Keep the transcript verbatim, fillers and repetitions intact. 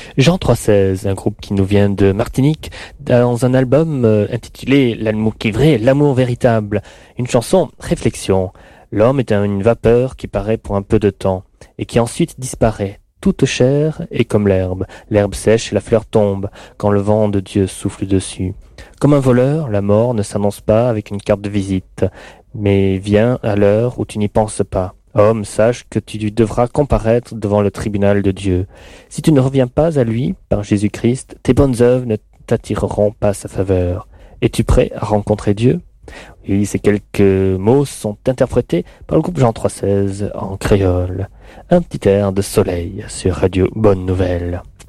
Jean trois seize, un groupe qui nous vient de Martinique, dans un album euh, intitulé L'amour qui est vrai, l'amour véritable. Une chanson réflexion. L'homme est une vapeur qui paraît pour un peu de temps et qui ensuite disparaît. Toute chair est comme l'herbe. L'herbe sèche et la fleur tombe quand le vent de Dieu souffle dessus. Comme un voleur, la mort ne s'annonce pas avec une carte de visite, mais vient à l'heure où tu n'y penses pas. Homme, sache que tu devras comparaître devant le tribunal de Dieu. Si tu ne reviens pas à lui, par Jésus-Christ, tes bonnes œuvres ne t'attireront pas sa faveur. Es-tu prêt à rencontrer Dieu? Oui, ces quelques mots sont interprétés par le groupe Jean trois seize en créole. Un petit air de soleil sur Radio Bonne Nouvelle.